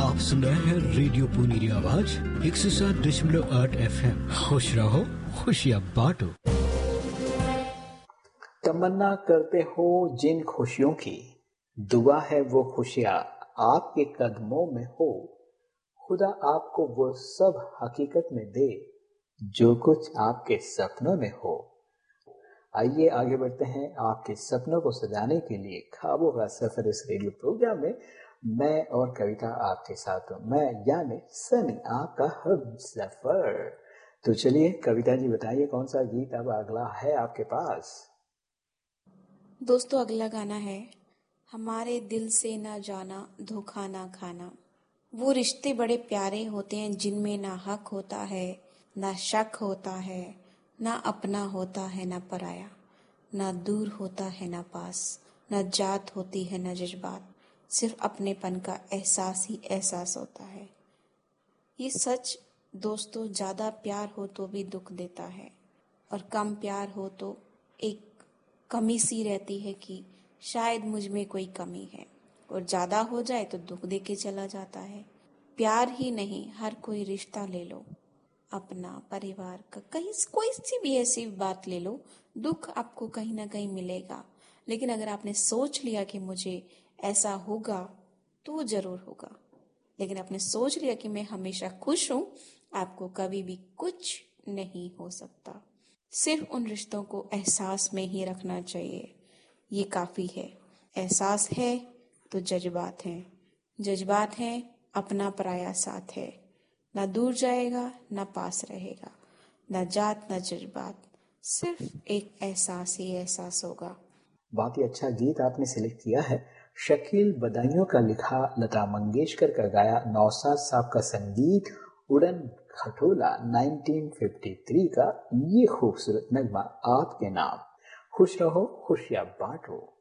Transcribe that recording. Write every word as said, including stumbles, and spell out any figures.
आप सुन रहे हैं रेडियो पुनीरी आवाज एक सौ सात दशमलव आठ एफ एम। खुश रहो, खुशियाँ बांटो। तमन्ना करते हो जिन खुशियों की, दुआ है वो खुशियाँ आपके कदमों में हो। खुदा आपको वो सब हकीकत में दे जो कुछ आपके सपनों में हो। आइए आगे बढ़ते हैं आपके सपनों को सजाने के लिए ख्वाबों का सफर इस रेडियो प्रोग्राम में। मैं और कविता आपके साथ हूँ, मैं यानी सनी आपका हम सफर। तो चलिए कविता जी बताइए कौन सा गीत अब अगला है आपके पास। दोस्तों अगला गाना है हमारे दिल से ना जाना धोखा ना खाना। वो रिश्ते बड़े प्यारे होते हैं जिनमें ना हक होता है ना शक होता है, ना अपना होता है ना पराया, ना दूर होता है ना पास, ना जात होती है ना जज्बात, सिर्फ अपनेपन का एहसास ही एहसास होता है। ये सच दोस्तों, ज्यादा प्यार हो तो भी दुख देता है और कम प्यार हो तो एक कमी सी रहती है कि शायद मुझ में कोई कमी है, और ज्यादा हो जाए तो दुख दे के चला जाता है। प्यार ही नहीं, हर कोई रिश्ता ले लो, अपना परिवार का कहीं कोई सी भी ऐसी बात ले लो, दुख आपको कहीं ना कहीं मिलेगा। लेकिन अगर आपने सोच लिया कि मुझे ऐसा होगा तो वो जरूर होगा। लेकिन आपने सोच लिया कि मैं हमेशा खुश हूं, आपको कभी भी कुछ नहीं हो सकता। सिर्फ उन रिश्तों को एहसास में ही रखना चाहिए, ये काफी है। एहसास है तो जज्बात हैं, जज्बात हैं अपना पराया साथ है। ना दूर जाएगा ना पास रहेगा, ना जात ना जज्बात, सिर्फ एक एहसास ही एहसास होगा। बहुत ही अच्छा गीत आपने सिलेक्ट किया है। शकील बदायूं का लिखा, लता मंगेशकर का गाया, नौशाद साहब का संगीत, उड़न खटोला उन्नीस सौ तिरेपन का ये खूबसूरत नगमा आपके नाम। खुश रहो, खुशियां बांटो।